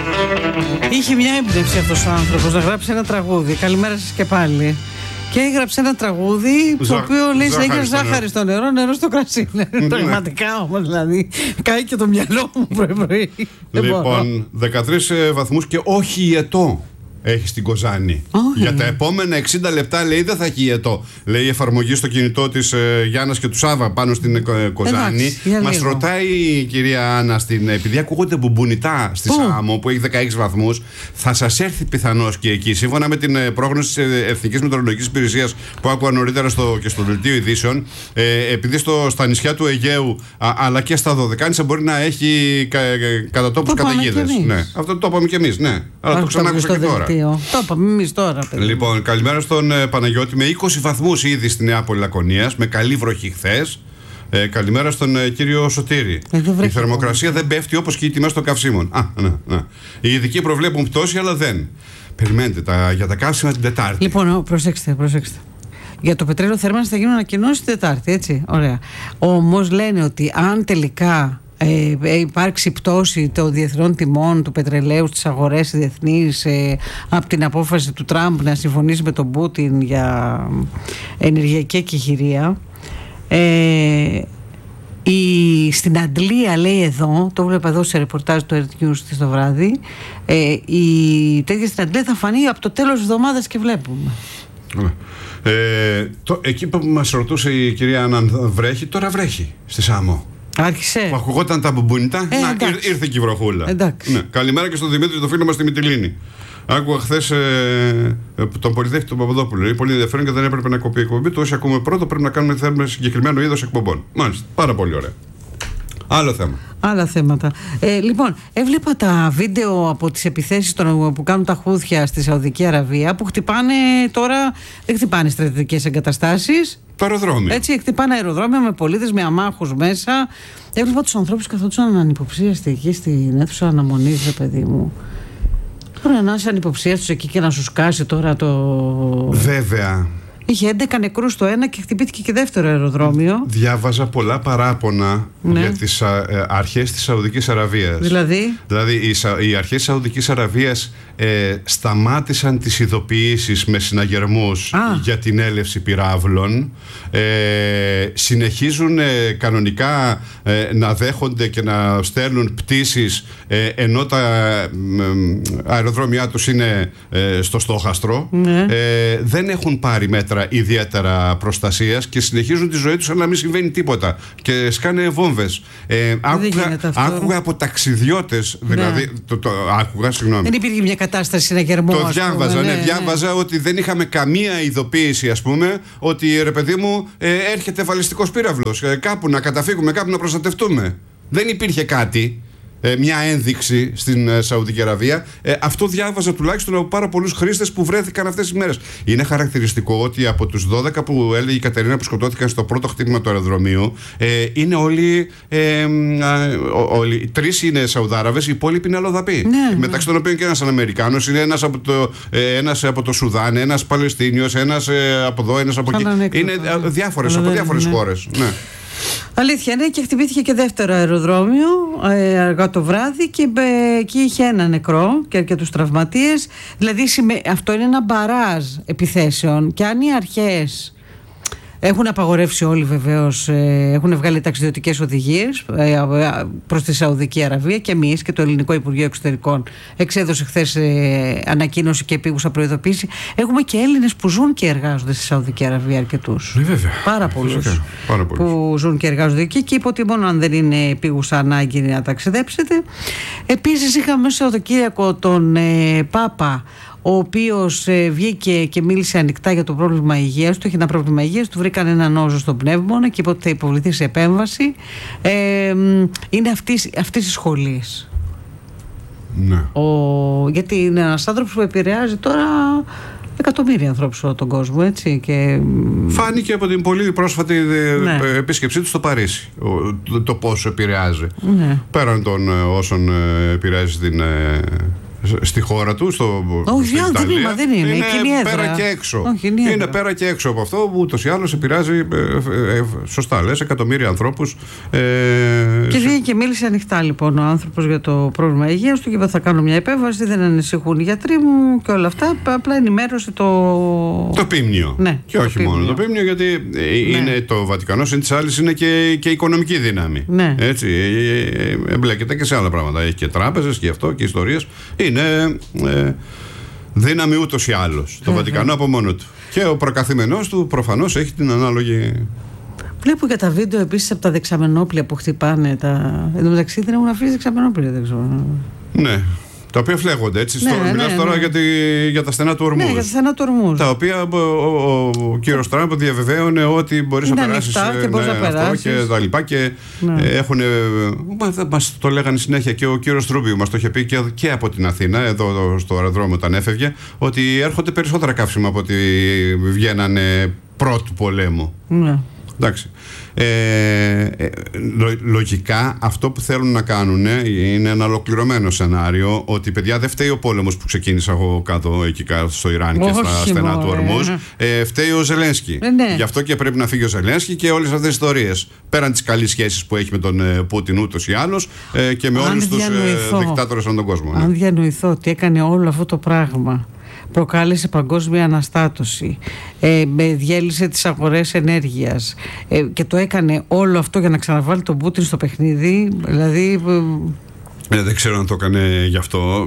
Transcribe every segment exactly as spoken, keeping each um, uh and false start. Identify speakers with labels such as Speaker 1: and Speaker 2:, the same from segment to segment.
Speaker 1: Είχε μια έμπνευση αυτός ο άνθρωπος να γράψει ένα τραγούδι. Καλημέρα σας και πάλι. Και έγραψε ένα τραγούδι το οποίο λέει συνέχεια ζάχαρη στο νερό, νερό στο κρασί. Πραγματικά όμως, δηλαδή, κάει και το μυαλό μου πρωί-πρωί.
Speaker 2: Λοιπόν, δεκατρείς βαθμούς και όχι ιετό έχει στην Κοζάνη. Oh, για τα επόμενα εξήντα λεπτά λέει δεν θα έχει ιετό. Λέει η εφαρμογή στο κινητό της ε, Γιάννας και του Σάβα πάνω στην ε, Κοζάνη. Μας ρωτάει η κυρία Άννα, στην, επειδή ακούγονται μπουμπουνιτά στη oh. Σάμο που έχει δεκαέξι βαθμούς, θα σας έρθει πιθανώς και εκεί. Σύμφωνα με την ε, πρόγνωση της Εθνικής Μετεωρολογικής Υπηρεσίας που άκουγα νωρίτερα στο, και στο δελτίο ειδήσεων, ε, επειδή στο, στα νησιά του Αιγαίου α, αλλά και στα Δωδεκάνησα μπορεί να έχει κα, κατά τόπους καταιγίδες. Ναι. Αυτό το είπαμε κι εμείς, ναι. Αλλά το ξανά άκουσα και τώρα.
Speaker 1: Το είπαμε εμείς τώρα, παιδί.
Speaker 2: Λοιπόν, καλημέρα στον ε, Παναγιώτη με είκοσι βαθμούς ήδη στη Νέα Πόλη Λακωνίας, με καλή βροχή χθες. Ε, καλημέρα στον ε, κύριο Σωτήρη. Ε, η θερμοκρασία δεν πέφτει όπως και οι τιμές των καυσίμων. Α, ναι, ναι. Οι ειδικοί προβλέπουν πτώση, αλλά δεν. Περιμένετε τα, για τα καύσιμα την Τετάρτη.
Speaker 1: Λοιπόν, προσέξτε, προσέξτε. Για το πετρέλαιο θέρμανσης θα γίνουν ανακοινώσεις την Τετάρτη, έτσι. Ωραία. Όμως λένε ότι αν τελικά Ε, υπάρξει πτώση των διεθνών τιμών του πετρελαίου στις αγορές διεθνείς ε, από την απόφαση του Τραμπ να συμφωνήσει με τον Πούτιν για ενεργειακή εκεχηρία, ε, η, στην Αντλία λέει εδώ, το βλέπω εδώ σε ρεπορτάζ του Earth News το βράδυ, ε, η τέτοια στην Αντλία θα φανεί από το τέλος της εβδομάδας και βλέπουμε.
Speaker 2: Ε, το, εκεί που μας ρωτούσε η κυρία αν βρέχει, τώρα βρέχει στη Σάμο.
Speaker 1: Άρχισε.
Speaker 2: Που ακουγόταν τα μπουμπουνιτά. Ε, να, ήρ, ήρθε και η βροχούλα. Ναι. Καλημέρα και στον Δημήτρη, το φίλο μας στη Μυτιλήνη. Άκουγα χθες ε, τον Πολυδέχτη τον Παπαδόπουλο. Είναι πολύ ενδιαφέρον και δεν έπρεπε να κοπεί η εκπομπή. Το όσοι ακούμε πρώτο πρέπει να κάνουμε θέλουμε συγκεκριμένο είδος εκπομπών. Μάλιστα. Πάρα πολύ ωραία. Άλλο θέμα.
Speaker 1: Άλλα θέματα. Ε, λοιπόν, έβλεπα τα βίντεο από τις επιθέσεις των, που κάνουν τα Χούθια στη Σαουδική Αραβία, που χτυπάνε τώρα, δεν χτυπάνε στρατιωτικές εγκαταστάσεις.
Speaker 2: Το αεροδρόμιο.
Speaker 1: Έτσι, χτυπάνε αεροδρόμια με πολίτες, με αμάχους μέσα. Έβλεπα τους ανθρώπους καθόντουσαν ανυποψίαστοι εκεί στην αίθουσα αναμονής, ρε παιδί μου. Τώρα να είσαι ανυποψίαστος εκεί και να σου σκάσει τώρα το.
Speaker 2: Βέβαια.
Speaker 1: Είχε έντεκα νεκρούς στο ένα και χτυπήθηκε και δεύτερο αεροδρόμιο.
Speaker 2: Διάβαζα πολλά παράπονα ναι. για τις α, ε, αρχές της Σαουδικής Αραβίας.
Speaker 1: Δηλαδή,
Speaker 2: δηλαδή οι, οι αρχές της Σαουδικής Αραβίας ε, σταμάτησαν τις ειδοποιήσεις με συναγερμούς Α. για την έλευση πυράβλων. Ε, συνεχίζουν ε, κανονικά ε, να δέχονται και να στέλνουν πτήσεις ε, ενώ τα ε, αεροδρόμια τους είναι ε, στο στόχαστρο. Ναι. Ε, δεν έχουν πάρει μέτρα ιδιαίτερα προστασίας και συνεχίζουν τη ζωή τους σαν να μην συμβαίνει τίποτα και σκάνε βόμβες. Ε, άκουγα, άκουγα από ταξιδιώτες, δηλαδή ναι. το, το, άκουγα, συγγνώμη.
Speaker 1: Δεν υπήρχε μια κατάσταση συναγερμού.
Speaker 2: Το διάβαζα, πούμε, ναι, ναι, διάβαζα ναι. ότι δεν είχαμε καμία ειδοποίηση, ας πούμε, ότι ρε παιδί μου ε, έρχεται βαλιστικός πύραυλος, ε, κάπου να καταφύγουμε, κάπου να προστατευτούμε. Δεν υπήρχε κάτι. Ε, μια ένδειξη στην ε, Σαουδική Αραβία. Ε, αυτό διάβαζα τουλάχιστον από πάρα πολλούς χρήστες που βρέθηκαν αυτές τις μέρες. Είναι χαρακτηριστικό ότι από τους δώδεκα που έλεγε η Κατερίνα που σκοτώθηκαν στο πρώτο χτύπημα του αεροδρομίου, ε, είναι όλοι, ε, όλοι. Τρεις είναι Σαουδάραβες, οι υπόλοιποι είναι αλλοδαποί. Ναι, μεταξύ ναι. των οποίων και ένας Αμερικάνος, είναι ένας από το, ε, ένας από το Σουδάν, ένας Παλαιστίνιος, ένας ε, από εδώ, ένας από εκεί. Είναι ε, διάφορες, από διάφορες ναι. χώρες. Ναι.
Speaker 1: Αλήθεια, ναι, και χτυπήθηκε και δεύτερο αεροδρόμιο ε, αργά το βράδυ και ε, εκεί είχε ένα νεκρό και αρκετούς τραυματίες. Δηλαδή αυτό είναι ένα μπαράζ επιθέσεων και αν οι αρχές έχουν απαγορεύσει όλοι βεβαίως, ε, έχουν βγάλει ταξιδιωτικές οδηγίες ε, προς τη Σαουδική Αραβία και εμείς και το Ελληνικό Υπουργείο Εξωτερικών εξέδωσε χθες ε, ανακοίνωση και επίγουσα προειδοποίηση. Έχουμε και Έλληνες που ζουν και εργάζονται στη Σαουδική Αραβία αρκετούς.
Speaker 2: Ναι, βέβαια.
Speaker 1: Πάρα πολλούς που ζουν και εργάζονται εκεί και είπε ότι μόνο αν δεν είναι επίγουσα ανάγκη να ταξιδέψετε. Επίσης είχαμε στο Σαββατοκύριακο τον ε, Πάπα, ο οποίος ε, βγήκε και μίλησε ανοιχτά για το πρόβλημα υγείας του. Είχε ένα πρόβλημα υγείας, του βρήκαν ένα νόζο στον πνεύμονα και είπε ότι θα υποβληθεί σε επέμβαση. Ε, είναι αυτής, αυτής της σχολής.
Speaker 2: Ναι.
Speaker 1: Ο, γιατί είναι ένας άνθρωπος που επηρεάζει τώρα εκατομμύρια ανθρώπους όλο τον κόσμο, έτσι. Και...
Speaker 2: φάνηκε από την πολύ πρόσφατη ναι. επίσκεψή του στο Παρίσι το, το πόσο επηρεάζει. Ναι. Πέραν των όσων επηρεάζει την στη χώρα του, στο,
Speaker 1: όχι,
Speaker 2: στην
Speaker 1: Ιταλία.
Speaker 2: Τμήμα,
Speaker 1: δεν είναι,
Speaker 2: είναι πέρα και έξω.
Speaker 1: Όχι, είναι,
Speaker 2: είναι πέρα και έξω από αυτό που ούτως ή άλλως επηρεάζει, ε, ε, σωστά λες, εκατομμύρια ανθρώπους. Ε,
Speaker 1: και βγήκε και μίλησε ανοιχτά λοιπόν ο άνθρωπος για το πρόβλημα υγείας του και είπε: θα κάνω μια επέμβαση, δεν ανησυχούν οι γιατροί μου και όλα αυτά. Απλά ενημέρωσε το.
Speaker 2: Το Πίμνιο.
Speaker 1: Ναι,
Speaker 2: και όχι
Speaker 1: πίμνιο.
Speaker 2: μόνο το Πίμνιο, γιατί ναι. είναι το Βατικανό, συν της άλλης είναι και, και οικονομική δύναμη. Ναι. Έτσι, εμπλέκεται και σε άλλα πράγματα. Έχει και τράπεζες και αυτό και ιστορίες. Είναι ε, δύναμη ούτως ή άλλως. Το Βατικανό από μόνο του. Και ο προκαθημενός του προφανώς έχει την ανάλογη.
Speaker 1: Βλέπω και τα βίντεο επίσης από τα δεξαμενόπλια που χτυπάνε. Τα... Εν τω μεταξύ δεν έχουν αφήσει δεξαμενόπλια, δεν ξέρω.
Speaker 2: Ναι. Τα οποία φλέγονται έτσι.
Speaker 1: Ναι,
Speaker 2: στο,
Speaker 1: ναι,
Speaker 2: μιλάς
Speaker 1: ναι,
Speaker 2: τώρα
Speaker 1: ναι.
Speaker 2: Για, τη, για τα στενά του ορμούς.
Speaker 1: Ναι, για τα στενά του ορμούς.
Speaker 2: Τα οποία ο, ο, ο κύριος Τραμπ διαβεβαίωνε ότι μπορείς
Speaker 1: είναι
Speaker 2: να περάσεις.
Speaker 1: Και μπορείς
Speaker 2: ναι,
Speaker 1: να περάσεις.
Speaker 2: Και τα λοιπά. Και ναι. έχουν. Μας το λέγανε συνέχεια και ο κύριος Ρούμπιο μας το είχε πει και, και από την Αθήνα, εδώ στο αεροδρόμιο όταν έφευγε, ότι έρχονται περισσότερα καύσιμα από ότι βγαίνανε πρώτου πολέμου.
Speaker 1: Ναι.
Speaker 2: Εντάξει. Ε, ε, λο, λογικά αυτό που θέλουν να κάνουν είναι ένα ολοκληρωμένο σενάριο ότι παιδιά δεν φταίει ο πόλεμος που ξεκίνησα εγώ κάτω εκεί κάτω στο Ιράν και στα στενά του Ορμούζ, ε, φταίει ο Ζελένσκι.
Speaker 1: ε, ναι.
Speaker 2: Γι' αυτό και πρέπει να φύγει ο Ζελένσκι και όλες αυτές τις ιστορίες πέραν τις καλές σχέσεις που έχει με τον ε, Πούτιν ούτως ή άλλως ε, και με
Speaker 1: αν
Speaker 2: όλους τους ε, δικτάτορες ανά τον κόσμο.
Speaker 1: Αν
Speaker 2: ναι.
Speaker 1: διανοηθώ ότι έκανε όλο αυτό το πράγμα, προκάλεσε παγκόσμια αναστάτωση, ε, διέλυσε τις αγορές ενέργειας ε, και το έκανε όλο αυτό για να ξαναβάλει τον Πούτιν στο παιχνίδι, δηλαδή...
Speaker 2: Ε, δεν ξέρω αν το έκανε γι' αυτό.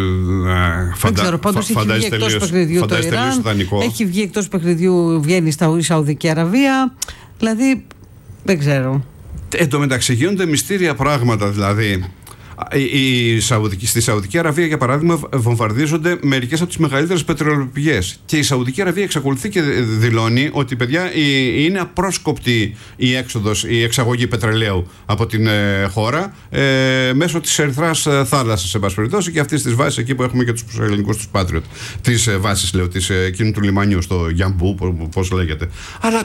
Speaker 2: Ε, φαντα...
Speaker 1: Δεν ξέρω, πάντως έχει βγει εκτός παιχνιδιού το Ιράν, έχει βγει εκτός παιχνιδιού, βγαίνει στα Σαουδική Αραβία, δηλαδή δεν ξέρω.
Speaker 2: Εν τω μεταξύ γίνονται μυστήρια πράγματα, δηλαδή. Η Σαουδική, στη Σαουδική Αραβία, για παράδειγμα, βομβαρδίζονται μερικές από τις μεγαλύτερες πετρελαιοπηγές. Και η Σαουδική Αραβία εξακολουθεί και δηλώνει ότι, παιδιά, είναι απρόσκοπτη η έξοδος, η εξαγωγή πετρελαίου από την ε, χώρα ε, μέσω της Ερυθράς θάλασσας, σε πάση περιπτώσει, και αυτής της βάσης εκεί που έχουμε και τους ελληνικούς τους Patriot. Της ε, βάσης, λέω, της ε, εκείνου του λιμανιού, στο Γιαμπού, πώς λέγεται. Αλλά.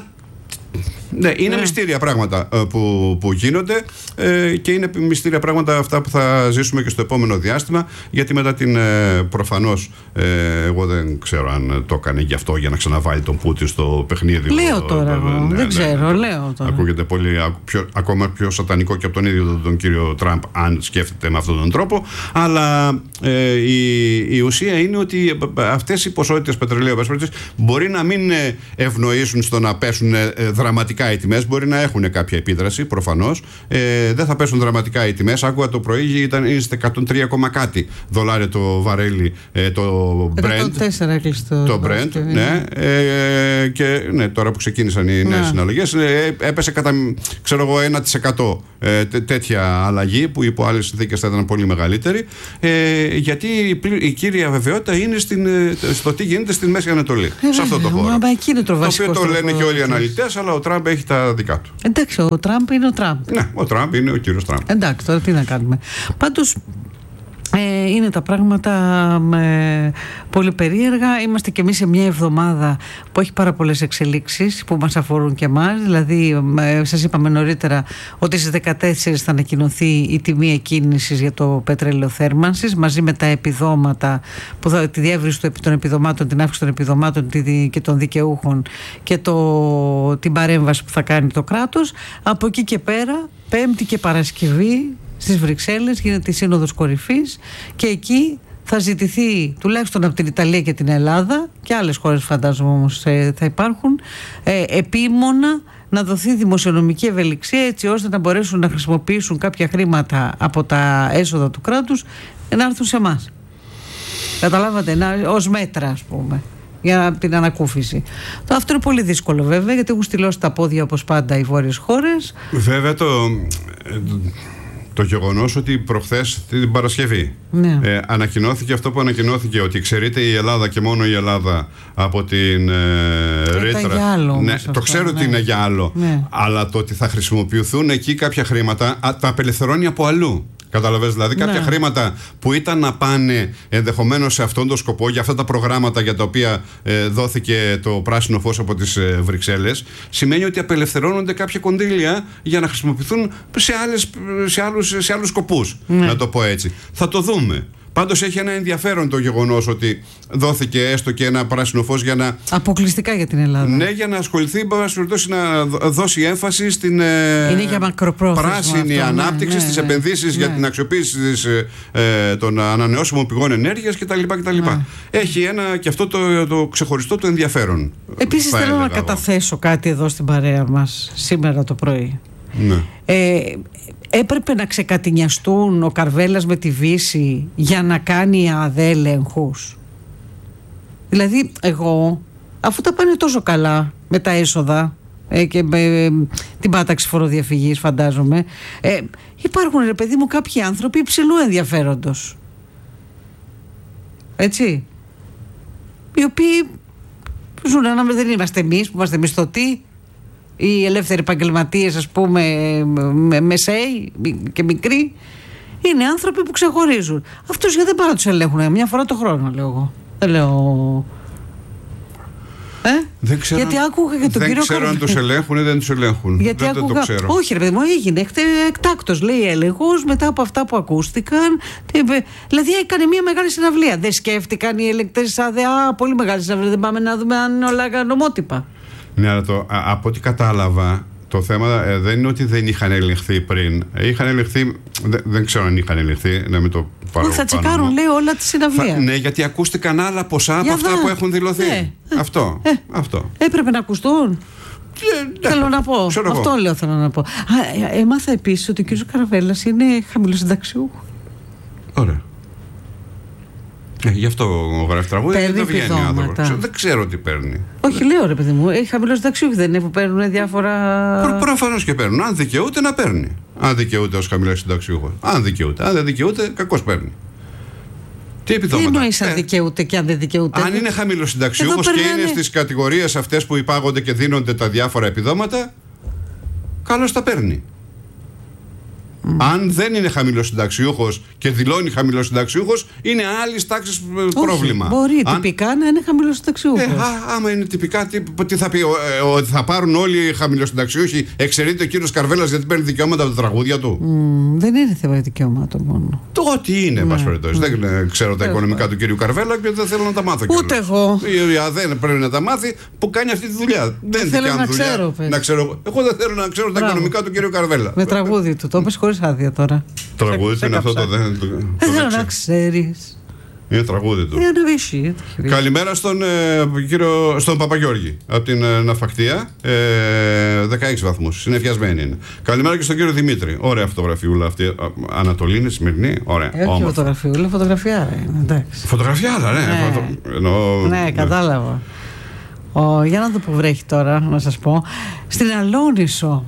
Speaker 2: Ναι, είναι ναι. μυστήρια πράγματα ε, που, που γίνονται ε, και είναι μυστήρια πράγματα αυτά που θα ζήσουμε και στο επόμενο διάστημα, γιατί μετά την ε, προφανώς ε, εγώ δεν ξέρω αν το έκανε γι' αυτό για να ξαναβάλει τον Πούτιν στο παιχνίδι.
Speaker 1: Λέω τώρα, ε, ναι, δεν ναι, ξέρω, ναι. λέω τώρα.
Speaker 2: Ακούγεται πολύ, πιο, ακόμα πιο σατανικό και από τον ίδιο τον, τον κύριο Τραμπ, αν σκέφτεται με αυτόν τον τρόπο, αλλά ε, η, η ουσία είναι ότι αυτές οι ποσότητες πετρελαίου μπορεί να μην ευνοήσουν στο να πέσουν ε, δραματικά οι τιμές, μπορεί να έχουν κάποια επίδραση προφανώς. Ε, δεν θα πέσουν δραματικά οι τιμές. Άκουγα το πρωί, ήταν στα εκατόν τρία κάτι δολάρια το βαρέλι, ε, το Brent.
Speaker 1: εκατόν τέσσερα κλειστό.
Speaker 2: Το Brent, ναι. Ε, και ναι, τώρα που ξεκίνησαν οι νέες συναλλαγές, ε, έπεσε κατά, ξέρω εγώ, ένα τοις εκατό ε, τέ, τέτοια αλλαγή, που υπό άλλες συνθήκες θα ήταν πολύ μεγαλύτερη. Ε, γιατί η, η κύρια βεβαιότητα είναι στην, στο τι γίνεται στην Μέση Ανατολή. Ε, σε αυτό το χώρο.
Speaker 1: Μα εκεί είναι το βασικό.
Speaker 2: Το οποίο το λένε και όλοι οι αναλυτές, αλλά ο Τραμπ έχει τα δικά του.
Speaker 1: Εντάξει, ο Τραμπ είναι ο Τραμπ.
Speaker 2: Ναι, ο Τραμπ είναι ο κύριος Τραμπ.
Speaker 1: Εντάξει, τώρα τι να κάνουμε. Πάντως ε, είναι τα πράγματα ε, πολύ περίεργα. Είμαστε κι εμείς σε μια εβδομάδα που έχει πάρα πολλές εξελίξεις που μας αφορούν και εμάς. Δηλαδή, ε, σας είπαμε νωρίτερα ότι στις δεκατέσσερις θα ανακοινωθεί η τιμή εκκίνησης για το πετρέλαιο θέρμανσης, μαζί με τα επιδόματα, που θα, τη διεύρυνση των επιδομάτων, την αύξηση των επιδομάτων και των δικαιούχων και το, την παρέμβαση που θα κάνει το κράτος. Από εκεί και πέρα, Πέμπτη και Παρασκευή, στις Βρυξέλλες γίνεται η Σύνοδος Κορυφής και εκεί θα ζητηθεί, τουλάχιστον από την Ιταλία και την Ελλάδα και άλλες χώρες φαντάζομαι όμως ε, θα υπάρχουν, ε, επίμονα να δοθεί δημοσιονομική ευελιξία, έτσι ώστε να μπορέσουν να χρησιμοποιήσουν κάποια χρήματα από τα έσοδα του κράτους να έρθουν σε εμάς. Καταλάβατε, να, ως μέτρα, ας πούμε, για την ανακούφιση. Αυτό είναι πολύ δύσκολο βέβαια, γιατί έχουν στυλώσει τα πόδια όπως πάντα οι βόρειες χώρες.
Speaker 2: Βέβαια το... Το γεγονός ότι προχθές την Παρασκευή ναι. ε, ανακοινώθηκε αυτό που ανακοινώθηκε, ότι εξαιρείται η Ελλάδα και μόνο η Ελλάδα από την ε, ρήτρα. Ναι, αυτό, το ξέρω ναι. ότι είναι για άλλο. Ναι. Αλλά το ότι θα χρησιμοποιηθούν εκεί κάποια χρήματα α, τα απελευθερώνει από αλλού. Καταλαβαίνεις, δηλαδή κάποια ναι. χρήματα που ήταν να πάνε ενδεχομένως σε αυτόν τον σκοπό, για αυτά τα προγράμματα για τα οποία ε, δόθηκε το πράσινο φως από τις ε, Βρυξέλλες, σημαίνει ότι απελευθερώνονται κάποια κονδύλια για να χρησιμοποιηθούν σε, άλλες, σε, άλλους, σε άλλους σκοπούς, ναι. να το πω έτσι. Θα το δούμε. Πάντως έχει ένα ενδιαφέρον το γεγονός ότι δόθηκε έστω και ένα πράσινο φως για να.
Speaker 1: Αποκλειστικά για την Ελλάδα.
Speaker 2: Ναι, για να ασχοληθεί, να δώσει έμφαση στην
Speaker 1: Είναι για
Speaker 2: πράσινη αυτό, ανάπτυξη, ναι, στις ναι, επενδύσεις, ναι, για την αξιοποίηση της, ε, των ανανεώσιμων πηγών ενέργειας κτλ. κτλ. Ναι. Έχει ένα και αυτό το, το ξεχωριστό του ενδιαφέρον.
Speaker 1: Επίσης θέλω να καταθέσω κάτι εδώ στην παρέα μας σήμερα το πρωί.
Speaker 2: Ναι.
Speaker 1: Ε, έπρεπε να ξεκατηνιαστούν ο Καρβέλας με τη Βύση για να κάνει ΑΔΕ ελέγχους. Δηλαδή εγώ, αφού τα πάνε τόσο καλά με τα έσοδα ε, και με ε, την πάταξη φοροδιαφυγής, φαντάζομαι, ε, υπάρχουν, ρε παιδί μου, κάποιοι άνθρωποι υψηλού ενδιαφέροντος, έτσι, οι οποίοι ζουν, να δεν είμαστε εμείς που είμαστε μισθωτοί, οι ελεύθεροι επαγγελματίες, ας πούμε, μεσαίοι και μικροί. Είναι άνθρωποι που ξεχωρίζουν. Αυτούς γιατί δεν πάνε να τους ελέγχουν μια φορά το χρόνο, λέω εγώ. Δεν λέω. Ε?
Speaker 2: Δεν ξέρω,
Speaker 1: γιατί άκουγα και τον
Speaker 2: δεν
Speaker 1: κύριο
Speaker 2: ξέρω
Speaker 1: Καρβέλα.
Speaker 2: αν τους ελέγχουν ή δεν τους ελέγχουν.
Speaker 1: Γιατί
Speaker 2: δεν,
Speaker 1: άκουγα...
Speaker 2: δεν το ξέρω.
Speaker 1: Όχι, ρε παιδί μου, έγινε εκτάκτος, λέει, έλεγχος μετά από αυτά που ακούστηκαν. Δηλαδή έκανε μια μεγάλη συναυλία. Δεν σκέφτηκαν οι ελεκτές ΑΔΕ, πολύ μεγάλη συναυλία. Δεν πάμε να δούμε αν είναι όλα νομότυπα.
Speaker 2: Ναι, αλλά το, α, από ό,τι κατάλαβα, το θέμα ε, δεν είναι ότι δεν είχαν ελεγχθεί πριν. Είχαν ελεγχθεί, δεν, δεν ξέρω αν είχαν ελεγχθεί, να μην το πάρω.
Speaker 1: Όχι, θα τσεκάρουν, λέει, όλα τη συναυλία.
Speaker 2: Θα, ναι, γιατί ακούστηκαν άλλα ποσά από αυτά που έχουν δηλωθεί. Ε, αυτό, ε, αυτό.
Speaker 1: Έπρεπε να ακουστούν.
Speaker 2: Ε,
Speaker 1: θέλω να πω. Αυτό λέω, θέλω να πω. Α, ε, έμαθα επίσης ότι ο κ. Καραβέλλας είναι χαμηλοσυνταξιούχος.
Speaker 2: Ωραία. Ε, γι' αυτό γράφει τραγούδι.
Speaker 1: Παίρνει επιδόματα.
Speaker 2: Δεν ξέρω τι παίρνει.
Speaker 1: Όχι, λέω, ρε παιδί μου, έχει χαμηλό συνταξιούχο, δεν είναι που παίρνουν διάφορα.
Speaker 2: Προ, προφανώς και παίρνουν. Αν δικαιούται, να παίρνει. Αν δικαιούται ως χαμηλό συνταξιούχο. Αν δικαιούται. Αν δεν δικαιούται, κακώς παίρνει. Τι επιδόματα.
Speaker 1: Τι εννοείς αν δικαιούται και αν δεν δικαιούται.
Speaker 2: Αν είναι χαμηλό συνταξιούχος και
Speaker 1: περνάνε...
Speaker 2: είναι στις κατηγορίες αυτές που υπάγονται και δίνονται τα διάφορα επιδόματα, καλώς τα παίρνει. Mm. Αν δεν είναι χαμηλοσυνταξιούχος και δηλώνει χαμηλοσυνταξιούχος, είναι άλλης τάξης πρόβλημα.
Speaker 1: Μπορεί
Speaker 2: Αν...
Speaker 1: τυπικά να είναι χαμηλοσυνταξιούχος.
Speaker 2: Ε, α, άμα είναι τυπικά, τι, τι θα πει, ότι θα πάρουν όλοι οι χαμηλοσυνταξιούχοι, εξαιρείται ο κύριος Καρβέλας γιατί παίρνει δικαιώματα από τα τραγούδια του.
Speaker 1: Mm, δεν είναι θέμα δικαιωμάτων μόνο.
Speaker 2: Το ότι είναι, ναι, ναι. Δεν ξέρω τα οικονομικά του κύριου Καρβέλα και δεν θέλω να τα μάθω.
Speaker 1: Ούτε εγώ.
Speaker 2: Η ΑΔΕ πρέπει να τα μάθει που κάνει αυτή τη δουλειά. Δεν
Speaker 1: θέλω να
Speaker 2: δουλειά.
Speaker 1: ξέρω,
Speaker 2: να ξέρω. Εγώ δεν θέλω να ξέρω τα οικονομικά του κύριου Καρβέλα.
Speaker 1: Με τραγούδι του, το είπες χωρίς άδεια τώρα.
Speaker 2: Το τραγούδι του είναι αυτό το δεν.
Speaker 1: Δεν θέλω να ξέρεις.
Speaker 2: Είναι τραγούδι του.
Speaker 1: Είναι
Speaker 2: Καλημέρα στον, ε, κύριο, στον Παπαγιώργη από την ε, Ναυπακτία. Ε, δεκαέξι βαθμούς. Συνεφιασμένη είναι. Καλημέρα και στον κύριο Δημήτρη. Ωραία φωτογραφιούλα αυτή. Ανατολίνη, Σμυρνή. Ωραία.
Speaker 1: Ε, όχι φωτογραφιούλα, φωτογραφιάρα είναι.
Speaker 2: Φωτογραφιάρα, ναι.
Speaker 1: Ναι,
Speaker 2: Φωτο... Εννοώ,
Speaker 1: ναι, ναι, κατάλαβα. Ο, για να δω που βρέχει τώρα, να σας πω. Στην Αλόνισο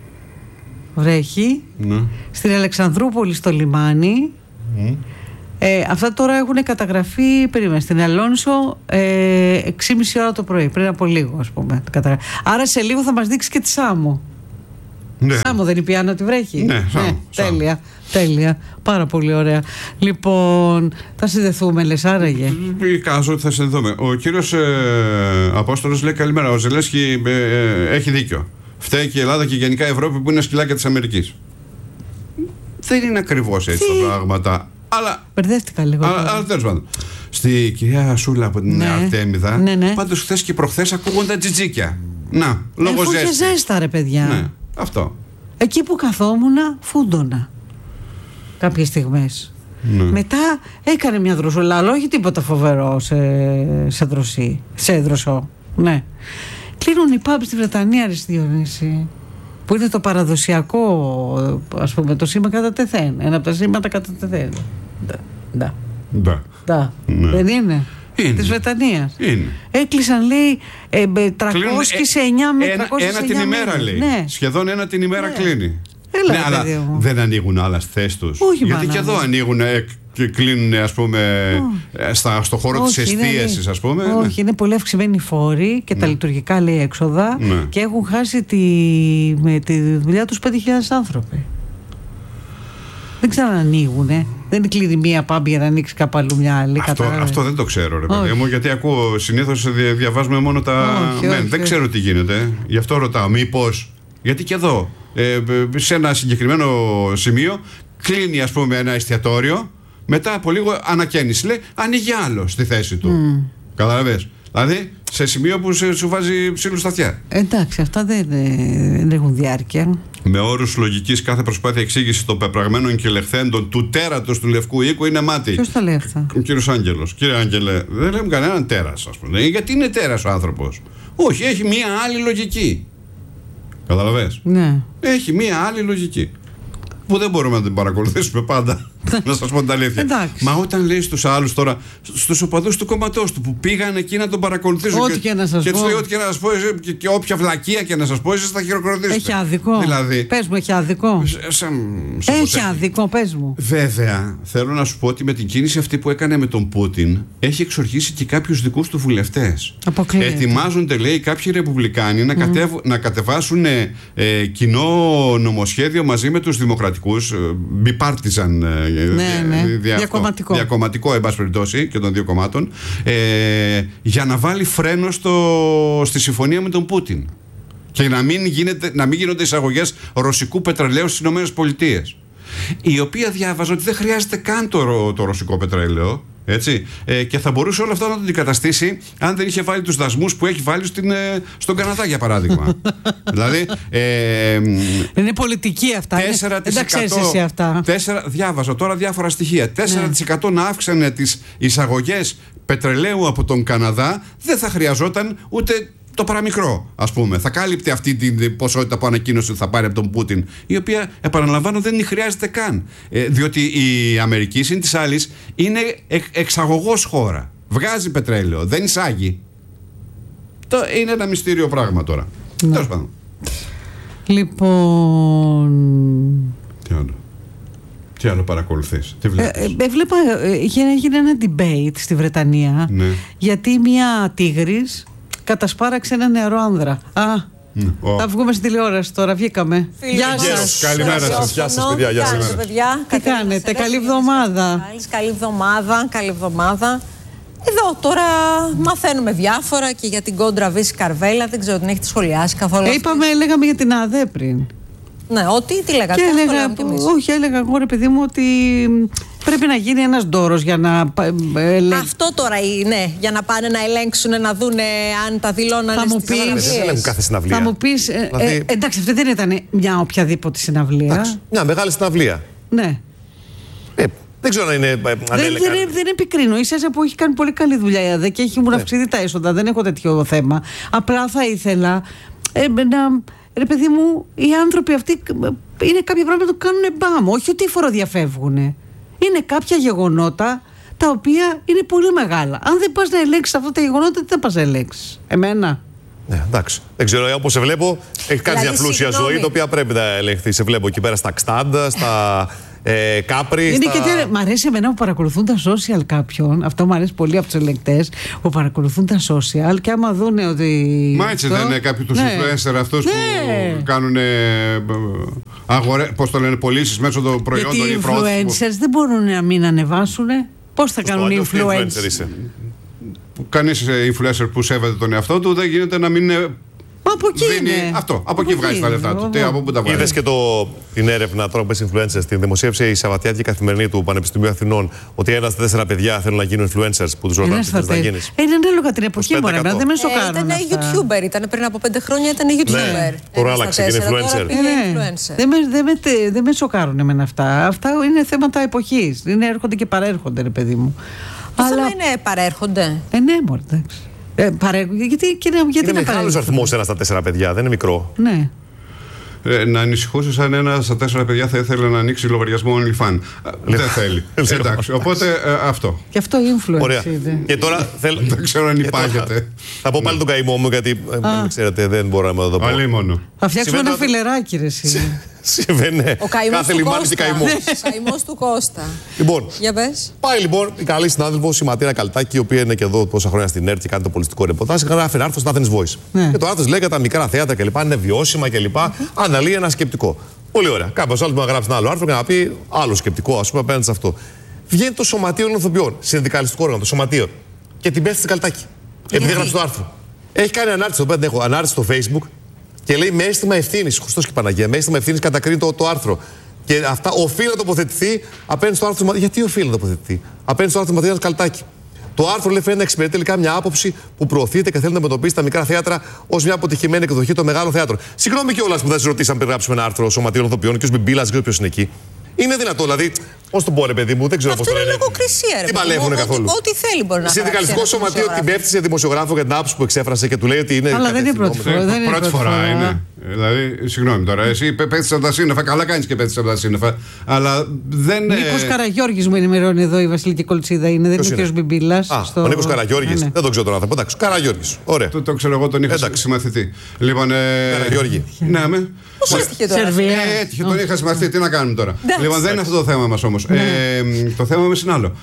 Speaker 1: βρέχει.
Speaker 2: Ναι.
Speaker 1: Στην Αλεξανδρούπολη στο λιμάνι. Mm. Ε, αυτά τώρα έχουν καταγραφεί, περίμενε, στην Αλόνισο ε, έξι και μισή ώρα το πρωί, πριν από λίγο, ας πούμε. Άρα σε λίγο θα μας δείξει και τη Σάμο.
Speaker 2: Ναι.
Speaker 1: Σάμο δεν είπε Άννα ότι βρέχει.
Speaker 2: Ναι, Σάμο,
Speaker 1: ναι,
Speaker 2: Σάμο.
Speaker 1: Τέλεια, τέλεια. Πάρα πολύ ωραία. Λοιπόν, θα συνδεθούμε, λες, άραγε.
Speaker 2: Κάζω ότι θα συνδεθούμε. Ο κύριος ε, Απόστολος λέει καλημέρα. Ο Ζελένσκι ε, ε, έχει δίκιο. Φταίει και η Ελλάδα και γενικά η Ευρώπη που είναι σκυλάκια της Αμερικής. Δεν είναι ακριβώς έτσι τα πράγματα. Αλλά.
Speaker 1: Μπερδεύτηκα λίγο.
Speaker 2: Αλλά, αλλά τέλος πάντων. Στη κυρία Σούλα από την
Speaker 1: ναι.
Speaker 2: Αρτέμιδα,
Speaker 1: ναι, ναι.
Speaker 2: πάντως χθες και προχθές ακούγονται τζιτζίκια. Να, λόγω
Speaker 1: Εφού
Speaker 2: ζέστη.
Speaker 1: Είχε ζέστα, ρε παιδιά.
Speaker 2: Ναι, αυτό.
Speaker 1: Εκεί που καθόμουνα, φούντωνα. Κάποιες στιγμές.
Speaker 2: Ναι.
Speaker 1: Μετά έκανε μια δροσούλα, αλλά όχι τίποτα φοβερό σε, σε δροσί. Σε δροσό. Ναι. Κλείνουν οι pubs στη Βρετανία, ρε Διονύση, που είναι το παραδοσιακό, ας πούμε, το σήμα κατά τεθέν. Ένα από τα σήματα κατά τεθέν. Ντα. Ντα. Ναι. Δεν είναι.
Speaker 2: Είναι.
Speaker 1: Της Βρετανίας.
Speaker 2: Είναι.
Speaker 1: Έκλεισαν, λέει, ε, τριακόσιες εννιά με τριακόσιες εννιά.
Speaker 2: Ένα την ημέρα, λέει.
Speaker 1: Ναι.
Speaker 2: Σχεδόν ένα την ημέρα ναι. κλείνει.
Speaker 1: Έλα,
Speaker 2: ναι, αλλά
Speaker 1: μου.
Speaker 2: δεν ανοίγουν άλλα στις θέσεις τους.
Speaker 1: Όχι,
Speaker 2: γιατί
Speaker 1: μάνα,
Speaker 2: και εδώ ανοίγουν και κλείνουν, ας πούμε, oh. στα, στο χώρο όχι, της εστίασης, ας πούμε.
Speaker 1: Όχι,
Speaker 2: ναι.
Speaker 1: είναι πολύ αυξημένοι φόροι και ναι. τα λειτουργικά, λέει, έξοδα
Speaker 2: ναι.
Speaker 1: και έχουν χάσει τη, με τη δουλειά τους πέντε χιλιάδες άνθρωποι. Δεν ξανανοίγουνε. Δεν κλείνει μία πάμπη για να ανοίξει κάπου αλλού μια άλλη.
Speaker 2: Αυτό, αυτό δεν το ξέρω, ρε παιδί μου, γιατί ακούω συνήθως διαβάζουμε μόνο τα.
Speaker 1: Όχι,
Speaker 2: Men.
Speaker 1: όχι.
Speaker 2: Δεν ξέρω τι γίνεται. Γι' αυτό ρωτάω. Μήπως. Γιατί και εδώ, ε, σε ένα συγκεκριμένο σημείο, κλείνει, ας πούμε, ένα εστιατόριο Μετά από λίγο ανακαίνιση. Λέει, ανοίγει άλλο στη θέση του. Mm. Καταλαβες. Δηλαδή, σε σημείο που σε, σου βάζει ψήλου στα αυτιά.
Speaker 1: Εντάξει, αυτά δεν, δεν έχουν διάρκεια.
Speaker 2: Με όρους λογικής, κάθε προσπάθεια εξήγηση των πεπραγμένων και λεχθέντων του τέρατος του Λευκού Οίκου είναι μάτι.
Speaker 1: Ποιος τα λέει αυτά?
Speaker 2: Ο κύριος Άγγελος. Κύριε Άγγελε, δεν λέμε κανέναν τέρας, ας πούμε. Γιατί είναι τέρας ο άνθρωπος? Όχι, έχει μία άλλη λογική. Καταλαβες.
Speaker 1: Ναι.
Speaker 2: Έχει μία άλλη λογική. Που δεν μπορούμε να την παρακολουθήσουμε πάντα. Να σας πω την αλήθεια.
Speaker 1: Εντάξει.
Speaker 2: Μα όταν λέει στους άλλους τώρα, στους οπαδούς του κόμματός του που πήγαν εκεί να τον παρακολουθήσουν.
Speaker 1: Ό,τι και, και να σας
Speaker 2: και
Speaker 1: πω.
Speaker 2: τους λέει ό,τι και να σας πω, και, και όποια βλακεία και να σας πω, εσείς θα χειροκροτήσετε.
Speaker 1: Έχει άδικο.
Speaker 2: Δηλαδή,
Speaker 1: πες μου, έχει άδικο.
Speaker 2: Σαν, σαν
Speaker 1: έχει άδικο, πες μου.
Speaker 2: Βέβαια, θέλω να σου πω ότι με την κίνηση αυτή που έκανε με τον Πούτιν, έχει εξοργήσει και κάποιους δικούς του βουλευτές.
Speaker 1: Αποκλείεται.
Speaker 2: Ετοιμάζονται, λέει, κάποιοι ρεπουμπλικάνοι να, mm. κατεβ, να κατεβάσουν ε, ε, κοινό νομοσχέδιο μαζί με τους δημοκρατικούς, ε, bipartisan, ε,
Speaker 1: ναι, ναι.
Speaker 2: Δια,
Speaker 1: διακομματικό.
Speaker 2: Διακομματικό, εν πάση περιπτώσει, και των δύο κομμάτων, ε, για να βάλει φρένο στο, στη συμφωνία με τον Πούτιν. Και να μην, γίνεται, να μην γίνονται εισαγωγές ρωσικού πετρελαίου στις ΗΠΑ. Η οποία διάβαζε ότι δεν χρειάζεται καν το, το ρωσικό πετρέλαιο. Έτσι, ε, και θα μπορούσε όλο αυτό να το αντικαταστήσει αν δεν είχε βάλει τους δασμούς που έχει βάλει στην, ε, στον Καναδά, για παράδειγμα. Δηλαδή. Ε,
Speaker 1: είναι πολιτική αυτά.
Speaker 2: τέσσερα τοις εκατό,
Speaker 1: δεν τα ξέρεις εσύ αυτά.
Speaker 2: τέσσερα, διάβαζα τώρα διάφορα στοιχεία. τέσσερα τοις εκατό ναι. να αύξανε τις εισαγωγές πετρελαίου από τον Καναδά, δεν θα χρειαζόταν ούτε το παραμικρό, ας πούμε. Θα κάλυπτε αυτή την ποσότητα που ανακοίνωσε ότι θα πάρει από τον Πούτιν, η οποία, επαναλαμβάνω, δεν χρειάζεται καν. Ε, διότι η Αμερική, συν της άλλης, είναι εξ, εξαγωγός χώρα. Βγάζει πετρέλαιο, δεν εισάγει. Το, είναι ένα μυστήριο πράγμα τώρα.
Speaker 1: Ναι.
Speaker 2: Τέλος πάντων.
Speaker 1: Λοιπόν.
Speaker 2: Τι άλλο. Τι άλλο παρακολουθείς, τι βλέπεις?
Speaker 1: Ε, ε, βλέπα, ε, έγινε ένα debate στη Βρετανία, ναι. γιατί μια τίγρης κατασπάραξε ένα νεαρό άνδρα. Α, oh. θα βγούμε στην τηλεόραση τώρα, βγήκαμε.
Speaker 3: Γεια σας.
Speaker 2: Καλημέρα σας.
Speaker 3: Γεια σας, παιδιά. Γεια σας, παιδιά.
Speaker 1: Τι κάνετε, καλή εβδομάδα.
Speaker 3: Καλή εβδομάδα, καλή εβδομάδα. Εδώ τώρα μαθαίνουμε διάφορα και για την κόντρα Βύση Καρβέλα. Δεν ξέρω την έχετε σχολιάσει καθόλου.
Speaker 1: Ε, είπαμε, λέγαμε για την ΑΔΕ πριν.
Speaker 3: Ναι, ότι, τι λέγατε?
Speaker 1: Και έλεγα, όχι, έλεγα εγώ, ρε παιδί μου, ότι πρέπει να γίνει ένας ντόρος για να ελέγξουν.
Speaker 3: Αυτό τώρα είναι, για να πάνε να ελέγξουν, να δουν αν τα δηλώνανε στις συναυλίες.
Speaker 4: Δεν ελέγχουν κάθε συναυλία.
Speaker 1: Θα μου πεις, ε, δηλαδή... ε, εντάξει, αυτή δεν ήταν μια οποιαδήποτε συναυλία.
Speaker 4: Εντάξει, μια μεγάλη συναυλία.
Speaker 1: Ναι.
Speaker 4: Ε, δεν ξέρω αν είναι. Αν
Speaker 1: δεν, δεν, δεν επικρίνω. Ίσα που έχει κάνει πολύ καλή δουλειά η ΑΔΕ και έχει μου αυξηθεί ναι. τα έσοδα. Δεν έχω τέτοιο θέμα. Απλά θα ήθελα ε, να. Ρε παιδί μου, οι άνθρωποι αυτοί είναι κάποια πράγματα που κάνουν μπάμ. Όχι ότι φοροδιαφεύγουν. Είναι κάποια γεγονότα τα οποία είναι πολύ μεγάλα. Αν δεν πας να ελέγξεις αυτά τα γεγονότα, τι θα πας να ελέγξεις? Εμένα.
Speaker 4: Ναι, εντάξει. Δεν ξέρω, όπως σε βλέπω, έχει κάνει μια πλούσια ζωή, η οποία πρέπει να ελεγχθεί. Σε βλέπω εκεί πέρα στα Xtanda, στα ε, Κάπρι.
Speaker 1: Είναι
Speaker 4: στα...
Speaker 1: και τι, μ' αρέσει εμένα που παρακολουθούν τα social κάποιον. Αυτό μου αρέσει πολύ από τους ελεγκτές που παρακολουθούν τα social και άμα δούνε ότι.
Speaker 2: Μα έτσι αυτό... δεν είναι κάποιοι τους ναι. influencer αυτούς ναι. που κάνουν αγορέ... πώς το λένε, πωλήσεις μέσω των προϊόντων.
Speaker 1: Γιατί οι influencers που... δεν μπορούν να μην ανεβάσουν. Πώς θα κάνουν οι influencers?
Speaker 2: Κανείς influencer που σέβεται τον εαυτό του δεν γίνεται να μην.
Speaker 1: Μα από εκεί
Speaker 2: δίνει...
Speaker 1: είναι.
Speaker 2: Αυτό, από, από εκεί βγάζει τα λεφτά του. Τι, από πού τα βγάζει?
Speaker 4: Είδες και το, την έρευνα τώρα που influencers, την δημοσίευσε η Σαββατιάτικη Καθημερινή του Πανεπιστημίου Αθηνών, ότι ένα στα τέσσερα παιδιά θέλουν να γίνουν influencers που τους ρωτάνε τι θες να γίνεις.
Speaker 1: Ε, είναι ανάλογα την εποχή μου, δεν με σοκάρουν.
Speaker 3: Ήταν YouTuber, ήταν πριν από πέντε χρόνια, ήταν YouTuber.
Speaker 4: Τώρα άλλαξε και είναι influencer.
Speaker 1: Δεν με σοκάρουν εμένα αυτά. Αυτά είναι θέματα εποχής. Έρχονται και παρέρχονται, ρε παιδί μου.
Speaker 3: Το θέμα είναι παρέρχονται.
Speaker 1: Ε, ναι, μωρέ, εντάξει. Ε, παρέ... Γιατί, και, γιατί
Speaker 4: είναι μεγάλος αριθμός ένα στα τέσσερα παιδιά, δεν είναι μικρό.
Speaker 1: Ναι.
Speaker 2: Ε, να ανησυχούσε σαν ένα στα τέσσερα παιδιά θα ήθελε να ανοίξει λογαριασμό OnlyFans. Δεν θέλει. Εντάξει, οπότε ε, αυτό.
Speaker 1: Και αυτό influence.
Speaker 4: Ωραία. Και τώρα θέλω.
Speaker 2: Δεν ξέρω αν υπάγεται.
Speaker 4: Θα πω πάλι τον καημό μου, γιατί δεν ξέρετε, δεν μπορώ να το πω.
Speaker 2: Αλλή μόνο.
Speaker 1: Θα φτιάξουμε ένα φιλεράκι, ρε εσύ.
Speaker 4: Συμβαίνει.
Speaker 3: Ο καημός του Κώστα.
Speaker 4: Καημός.
Speaker 3: Ο καημός του Κώστα.
Speaker 4: Λοιπόν,
Speaker 3: για πες.
Speaker 4: Πάει λοιπόν η καλή συνάδελφος η Ματίνα Καλτάκη, η οποία είναι και εδώ τόσα χρόνια στην ΕΡΤ και κάνει το πολιτικό ρεπορτάζ. Γράφει ένα άρθρο στο Athens Voice.
Speaker 1: Ναι.
Speaker 4: Και το άρθρο λέει για τα μικρά θέατα κλπ. Είναι βιώσιμα κλπ. Αναλύει ένα σκεπτικό. Πολύ ωραία. Κάποιο άλλο μπορεί να γράψει ένα άλλο άρθρο και να πει άλλο σκεπτικό, α πούμε, απέναντι σε αυτό. Βγαίνει το Σωματείο των Ηθοποιών, συνδικαλιστικό όργανο, το Σωματείο. Και την πέφτει στην Καλτάκη. Επειδή γράψει το άρθρο. Έχει κάνει ανάρτηση, εδώ πέρα έχω ανάρτηση στο Facebook. Και λέει με αίσθημα ευθύνη, Χριστός και Παναγία, με αίσθημα ευθύνη κατακρίνει το, το άρθρο. Και αυτά οφείλει να τοποθετηθεί απέναντι στο άρθρο του. Γιατί οφείλει να τοποθετηθεί απέναντι στο άρθρο του Μαθιάς Καλτάκη. Το άρθρο λέει φαίνεται να εξυπηρετεί τελικά μια άποψη που προωθείται και θέλει να αντιμετωπίσει τα μικρά θέατρα ως μια αποτυχημένη εκδοχή των μεγάλων θέατρων. Συγγνώμη κιόλας που θα σα ρωτήσαμε πριν γράψουμε ένα άρθρο Σωματείων Ηθοποιών και ο Μπιμπίλας δεν ξέρω ποιος είναι εκεί. Είναι δυνατό, δηλαδή, πώς το πω, ρε παιδί μου, δεν ξέρω πώς το λένε.
Speaker 3: Αυτό είναι λογοκρισία, ρε
Speaker 4: παιδί μου. Τι παλεύουνε καθόλου.
Speaker 3: Ό,τι θέλει μπορεί να κάνει.
Speaker 4: Συνδικαλιστικό σωματείο την πέφτει σε δημοσιογράφο για την άποψη που εξέφρασε και του λέει ότι είναι.
Speaker 1: Αλλά δεν είναι πρώτη φορά. Δεν είναι
Speaker 2: πρώτη φορά είναι. Δηλαδή, συγγνώμη τώρα, εσύ πέφτεις από τα σύννεφα. Καλά κάνεις και πέφτεις από τα σύννεφα. Αλλά δεν.
Speaker 1: Νίκος Καραγιώργης μου ενημερώνει εδώ η Βασιλική Κολτσίδα. Είναι, δεν είναι ο κ. Μπιμπίλας.
Speaker 4: Ο Νίκος Καραγιώργης. Δεν τον ξέρω τον άνθρωπο. Εντάξει, Καραγιώργης. Ωραία.
Speaker 2: Το ξέρω εγώ, τον είχα συμμαθητή. Λοιπόν.
Speaker 4: Καραγιώργη.
Speaker 2: Ναι, με.
Speaker 3: Πώς έτυχε τώρα.
Speaker 2: Έτυχε, τον είχα συμμαθητή. Τι να κάνουμε τώρα. Λοιπόν, δεν είναι αυτό το θέμα μας όμως. Το θέμα μας είναι άλλο.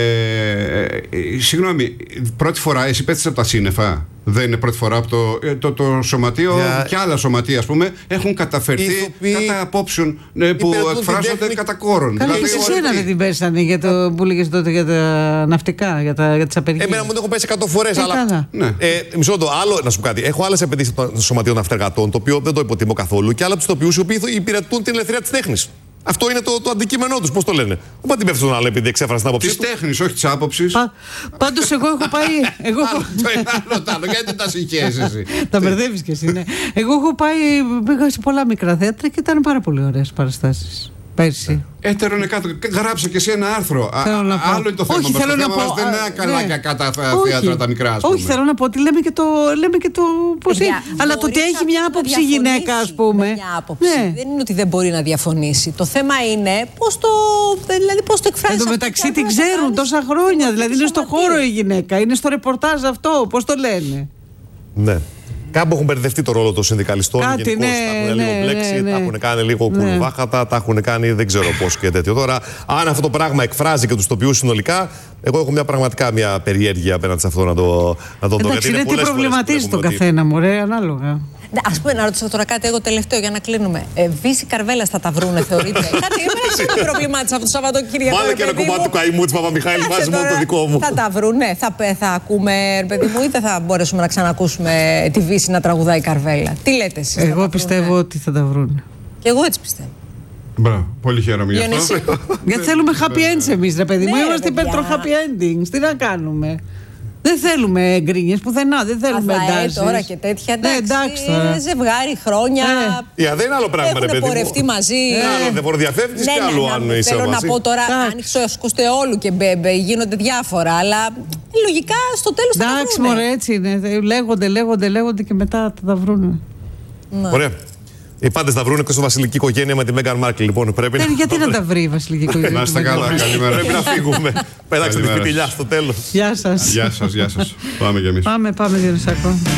Speaker 2: Συγγνώμη, πρώτη φορά εσύ πέφτεις από τα σύννεφα. Δεν είναι πρώτη φορά από το, το, το σωματείο yeah. και άλλα σωματεία, ας πούμε, έχουν καταφερθεί Ηθοποιοί... κατά απόψεων ναι, που εκφράζονται κατά κόρον.
Speaker 1: Καλά, δηλαδή, και σε εσένα δεν την πέσανε για το που έλεγες τότε για τα ναυτικά, για, τα, για τις απεργίες.
Speaker 4: Εμένα μου το έχω πέσει εκατό φορές,
Speaker 1: ε,
Speaker 4: αλλά.
Speaker 2: Ναι.
Speaker 4: Ε, μισό το άλλο, να σου πω κάτι. Έχω άλλες απαιτήσεις των σωματείων ναυτεργατών, το οποίο δεν το υποτιμώ καθόλου, και άλλα από τους τοπιούς οι οποίοι υπηρετούν την ελευθερία της τέχνης. Αυτό είναι το, το αντικείμενό του, πώς το λένε. Πού την πέφτει τον άλλο επειδή εξέφρασε την άποψη.
Speaker 2: Τη τέχνη, όχι τη άποψη.
Speaker 1: Πάντως, εγώ έχω πάει. Εγώ...
Speaker 2: το ένα άλλο το άλλο, γιατί τα συγχαίσεις εσύ.
Speaker 1: Τα μπερδεύεις κι εσύ, ναι. Εγώ έχω πάει, πήγα σε πολλά μικρά θέατρα και ήταν πάρα πολύ ωραίες παραστάσεις. Πέρσι.
Speaker 2: Έτερο είναι κάτω. Γράψε και εσύ ένα άρθρο. Α, άλλο είναι το θέμα.
Speaker 1: Όχι,
Speaker 2: μας.
Speaker 1: θέλω
Speaker 2: το
Speaker 1: να
Speaker 2: θέμα
Speaker 1: πω.
Speaker 2: μας δεν είναι καλά και κατά θέατρα τα μικρά, ας πούμε.
Speaker 1: Όχι, θέλω να πω ότι λέμε και το. Λέμε και το πώς είναι. Αλλά το ότι έχει μια άποψη γυναίκα, ας πούμε.
Speaker 3: Μια άποψη. Ναι. Δεν είναι ότι δεν μπορεί να διαφωνήσει. Το θέμα είναι πώς το, δηλαδή πώς το εκφράζει.
Speaker 1: Εν τω μεταξύ την ξέρουν τόσα χρόνια. Δηλαδή είναι στο χώρο η γυναίκα. Είναι στο ρεπορτάζ αυτό. Πώς το λένε.
Speaker 4: Ναι. Κάπου έχουν μπερδευτεί το ρόλο των συνδικαλιστών.
Speaker 1: Κάτι, ναι,
Speaker 4: τα έχουν
Speaker 1: ναι,
Speaker 4: λίγο μπλέξει,
Speaker 1: ναι, ναι.
Speaker 4: τα έχουν κάνει λίγο ναι. κουρουβάχατα, τα έχουν κάνει δεν ξέρω πώς και τέτοιο. Τώρα, αν αυτό το πράγμα εκφράζει και τους τοπιούς συνολικά, εγώ έχω μια πραγματικά μια περιέργεια απέναντι σε αυτό να το, να το δω.
Speaker 1: Εντάξει, είναι τι προβληματίζει τον καθένα, μωρέ, ανάλογα.
Speaker 3: Ας πούμε, να ρωτήσω τώρα κάτι εγώ τελευταίο για να κλείνουμε. Ε, Βύση Καρβέλας θα τα βρούνε, θεωρείτε. Κάτι εμένα δεν με προβλημάτισε αυτό το Σαββατοκύριακο.
Speaker 4: Βάλε και ένα κομμάτι του καημού της Παπαμιχάλη, βάζει μόνο το δικό μου.
Speaker 3: Θα τα βρούνε, θα, θα ακούμε, παιδί μου, ή δεν θα μπορέσουμε να ξανακούσουμε τη Βύση να τραγουδάει Καρβέλα. Τι λέτε εσείς?
Speaker 1: Εγώ πιστεύω ότι θα τα βρούνε.
Speaker 3: Και εγώ έτσι πιστεύω.
Speaker 2: Μπράβο, πολύ χαίρομαι γι' αυτό.
Speaker 1: Γιατί θέλουμε happy ends εμείς, ρε παιδί μου. Είμαστε υπέρ των happy endings. Τι να κάνουμε. Δεν θέλουμε γκρίνιες πουθενά, δεν θέλουμε εντάσεις.
Speaker 3: τώρα και τέτοια, εντάξει,
Speaker 1: ναι, εντάξει τώρα.
Speaker 3: Ζευγάρι, χρόνια.
Speaker 4: Ε. Yeah, δεν είναι άλλο πράγμα, ρε παιδί μου.
Speaker 3: Έχουν πορευτεί μαζί.
Speaker 4: Ε. Άλλο, δεν φοροδιαφεύγεις
Speaker 3: ναι,
Speaker 4: κι άλλο
Speaker 3: ναι,
Speaker 4: αν
Speaker 3: ναι,
Speaker 4: είσαι
Speaker 3: θέλω
Speaker 4: μαζί.
Speaker 3: να πω τώρα, αν ξεσκούστε όλου και μπέμπε, γίνονται διάφορα, αλλά λογικά στο τέλος θα τα βρούνε.
Speaker 1: Εντάξει, μωρέ, έτσι είναι. Λέγονται, λέγονται, λέγονται και μετά θα τα βρούνε.
Speaker 4: Ωραία. Οι πάντες θα βρούνε και στο βασιλική οικογένεια με τη Μέγαν Μάρκελ. Λοιπόν, πρέπει
Speaker 1: ε,
Speaker 4: να...
Speaker 1: γιατί να τα βρει η βασιλική οικογένεια.
Speaker 2: Να είστε καλά, καλημέρα.
Speaker 4: Πρέπει να φύγουμε. Πέταξε τη φιτιλιά στο τέλος.
Speaker 1: Γεια σας.
Speaker 2: Γεια σας, γεια σας. Πάμε κι εμείς.
Speaker 1: Πάμε, πάμε Διονυσάκο.